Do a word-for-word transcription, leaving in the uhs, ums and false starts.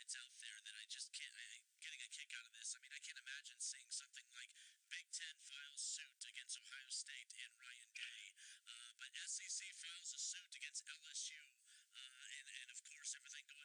storylines out there that I just can't. I, getting a kick out of this. I mean, I can't imagine seeing something like Big Ten files suit against Ohio State and Ryan Day, uh, but S E C files a suit against L S U, uh, and and of course everything going